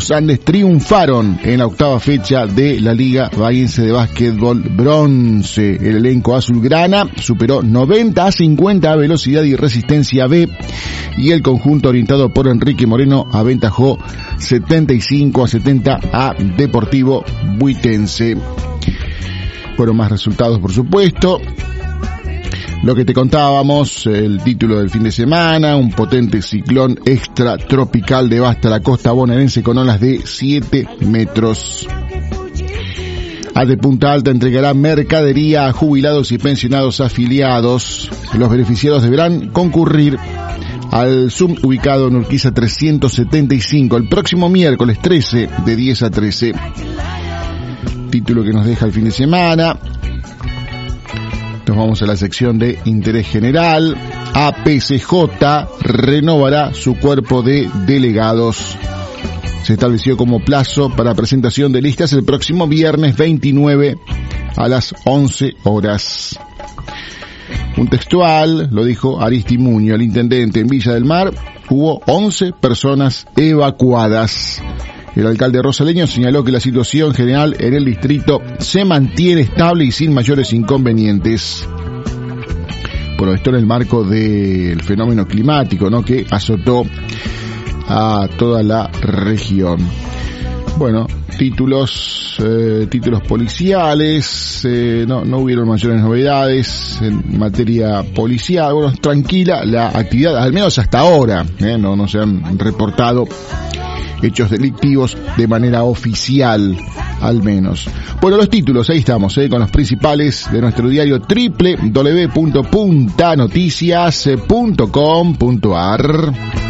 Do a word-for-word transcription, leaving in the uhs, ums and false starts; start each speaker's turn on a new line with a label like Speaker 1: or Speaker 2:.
Speaker 1: los Andes triunfaron en la octava fecha de la Liga Bahiense de Básquetbol Bronce. El elenco azulgrana superó noventa a cincuenta a velocidad y resistencia B, y el conjunto orientado por Enrique Moreno aventajó setenta y cinco a setenta a Deportivo Buitense. Fueron más resultados, por supuesto. Lo que te contábamos, el título del fin de semana: un potente ciclón extratropical devasta la costa bonaerense con olas de siete metros. A de Punta Alta entregará mercadería a jubilados y pensionados afiliados. Los beneficiados deberán concurrir al Zoom ubicado en Urquiza trescientos setenta y cinco el próximo miércoles trece de diez a trece. Título que nos deja el fin de semana. Nos vamos a la sección de interés general. A P C J renovará su cuerpo de delegados. Se estableció como plazo para presentación de listas el próximo viernes veintinueve a las once horas. Un textual, lo dijo Aristimuño, el intendente. En Villa del Mar hubo once personas evacuadas. El alcalde rosaleño señaló que la situación general en el distrito se mantiene estable y sin mayores inconvenientes. Por esto en el marco del fenómeno climático, ¿no?, que azotó a toda la región. Bueno, títulos eh, títulos policiales, eh, no, no hubieron mayores novedades en materia policial. Bueno, tranquila la actividad, al menos hasta ahora, eh, no, no se han reportado hechos delictivos de manera oficial, al menos. Bueno, los títulos, ahí estamos, eh, con los principales de nuestro diario doble u doble u doble u punto punta noticias punto com punto a r.